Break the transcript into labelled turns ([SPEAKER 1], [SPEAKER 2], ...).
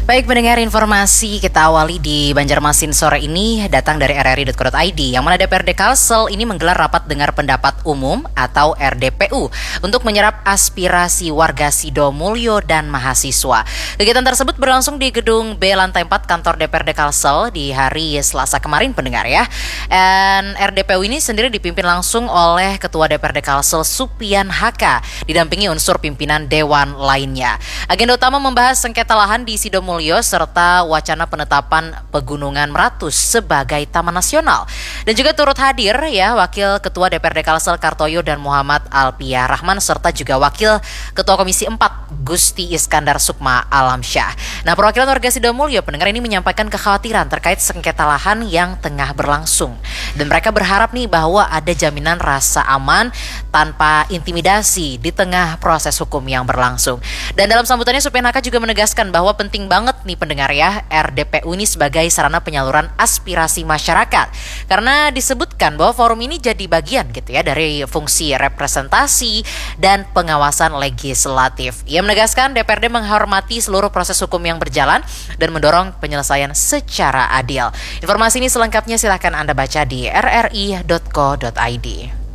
[SPEAKER 1] Baik, mendengar informasi kita awali di Banjarmasin sore ini datang dari rri.co.id yang mana DPRD Kalsel ini menggelar rapat dengar pendapat umum atau RDPU untuk menyerap aspirasi warga Sidomulyo dan mahasiswa. Kegiatan tersebut berlangsung di gedung B lantai 4 kantor DPRD Kalsel di hari Selasa kemarin pendengar ya. Dan RDPU ini sendiri dipimpin langsung oleh Ketua DPRD Kalsel Supian Haka didampingi unsur pimpinan dewan lainnya. Agenda utama membahas sengketa lahan di Sidomulyo serta wacana penetapan Pegunungan Meratus sebagai Taman Nasional. Dan juga turut hadir ya Wakil Ketua DPRD Kalsel Kartoyo dan Muhammad Alpia Rahman serta juga Wakil Ketua Komisi 4 Gusti Iskandar Sukma Alamsyah. Nah, perwakilan warga Sidomulyo pendengar ini menyampaikan kekhawatiran terkait sengketa lahan yang tengah berlangsung. Dan mereka berharap nih bahwa ada jaminan rasa aman tanpa intimidasi di tengah proses hukum yang berlangsung. Dan dalam sambutannya Supian Haka juga menegaskan bahwa penting banget nih pendengar ya RDPU ini sebagai sarana penyaluran aspirasi masyarakat. Karena disebutkan bahwa forum ini jadi bagian gitu ya dari fungsi representasi dan pengawasan legislatif. Ia menegaskan DPRD menghormati seluruh proses hukum yang berjalan dan mendorong penyelesaian secara adil. Informasi ini selengkapnya silahkan Anda baca di rri.co.id.